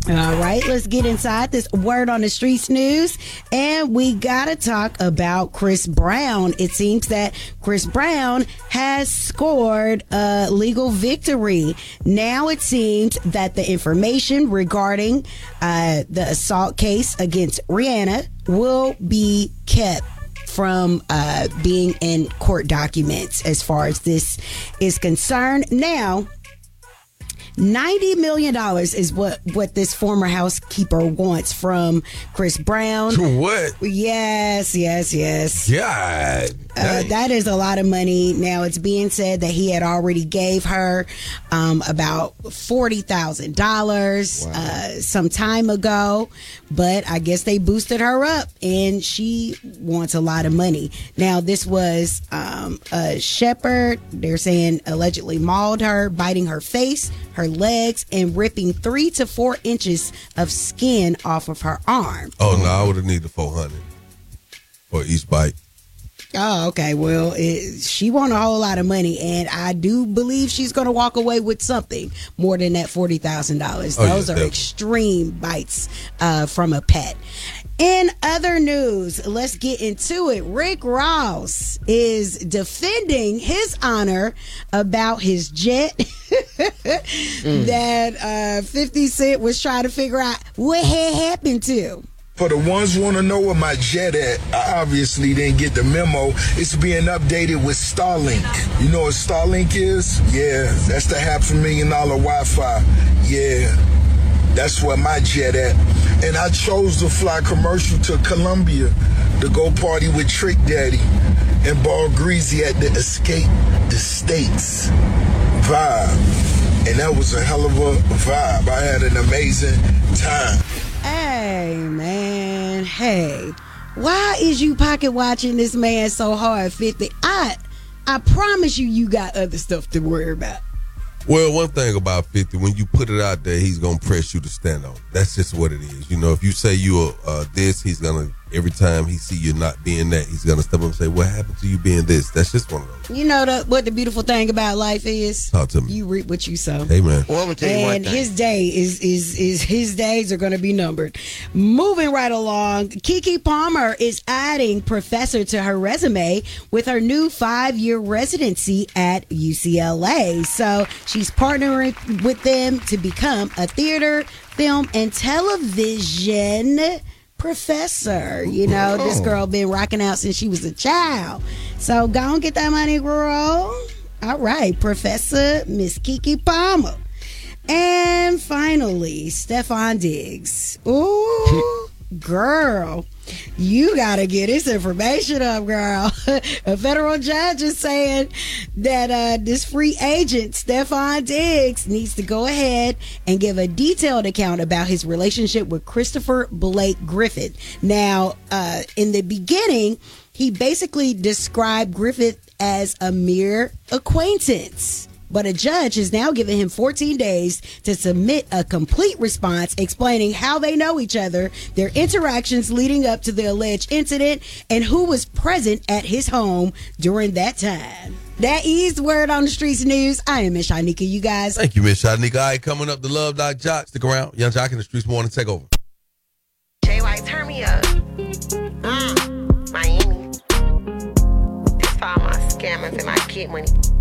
All right, let's get inside this word on the streets news. And we got to talk about Chris Brown. It seems that Chris Brown has scored a legal victory. Now it seems that the information regarding the assault case against Rihanna will be kept from being in court documents as far as this is concerned. Now, $90 million is what this former housekeeper wants from Chris Brown. What? Yes. God. That is a lot of money. Now, it's being said that he had already gave her about $40,000 some time ago, but I guess they boosted her up and she wants a lot of money. Now, this was a shepherd, they're saying, allegedly mauled her, biting her face, her legs, and ripping 3 to 4 inches of skin off of her arm. Oh, no, I would have needed 400 for each bite. Oh, okay. Well, she won a whole lot of money, and I do believe she's going to walk away with something more than that $40,000. Those are definitely extreme bites from a pet. In other news, let's get into it. Rick Ross is defending his honor about his jet that 50 Cent was trying to figure out what had happened to. For the ones who want to know where my jet at, I obviously didn't get the memo. It's being updated with Starlink. You know what Starlink is? Yeah, that's the $500,000 Wi-Fi. Yeah, that's where my jet at. And I chose to fly commercial to Colombia to go party with Trick Daddy and Ball Greasy at the Escape the States vibe. And that was a hell of a vibe. I had an amazing time. Hey, man. Hey, why is you pocket watching this man so hard, 50? I promise you got other stuff to worry about. Well, one thing about 50, when you put it out there, he's going to press you to stand on. That's just what it is. You know, if you say you're this, he's going to, every time he see you not being that, he's going to step up and say, what happened to you being this? That's just one of those. You know what the beautiful thing about life is? Talk to me. You reap what you sow. Amen. Well, I'm gonna tell you one And thing. his day is his days are going to be numbered. Moving right along, Keke Palmer is adding professor to her resume with her new 5-year residency at UCLA. So she's partnering with them to become a theater, film, and television professor. You know, this girl been rocking out since she was a child. So go and get that money, girl. All right, Professor Miss Keke Palmer. And finally, Stefon Diggs. Ooh, girl, you got to get this information up, girl. A federal judge is saying that this free agent, Stefon Diggs, needs to go ahead and give a detailed account about his relationship with Christopher Blake Griffith. Now, in the beginning, he basically described Griffith as a mere acquaintance. But a judge has now given him 14 days to submit a complete response explaining how they know each other, their interactions leading up to the alleged incident, and who was present at his home during that time. That is Word on the Streets news. I am Miss Shanika, you guys. Thank you, Miss Shanika. All right, coming up, the Love Doc Jock. Stick around. Young Jock in the Streets Morning Takeover. J.Y., turn me up. Miami. This for all my scammers and my kid money.